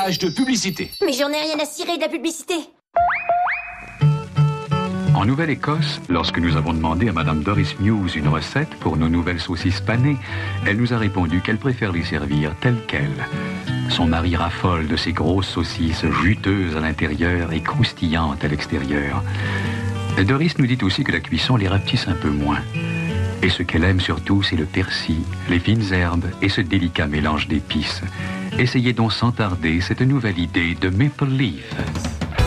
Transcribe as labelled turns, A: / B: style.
A: page de publicité.
B: Mais j'en ai rien à cirer de la publicité.
C: En Nouvelle-Écosse, lorsque nous avons demandé à Madame Doris Muse une recette pour nos nouvelles saucisses panées, elle nous a répondu qu'elle préfère les servir telles quelles. Son mari raffole de ces grosses saucisses juteuses à l'intérieur et croustillantes à l'extérieur. Doris nous dit aussi que la cuisson les rapetisse un peu moins. Et ce qu'elle aime surtout, c'est le persil, les fines herbes et ce délicat mélange d'épices. Essayez donc sans tarder cette nouvelle idée de Maple Leaf.